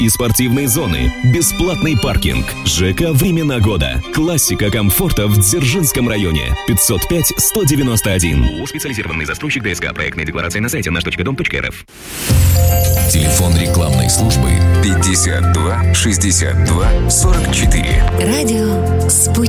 и спортивные зоны, бесплатный паркинг, ЖК «Времена года», классика комфорта в Дзержинском районе, 505-191. ООО «Специализированный застройщик ДСК». Проектная декларация на сайте наш.дом.рф. Телефон рекламной службы 52 62 44. Радио «Спутник».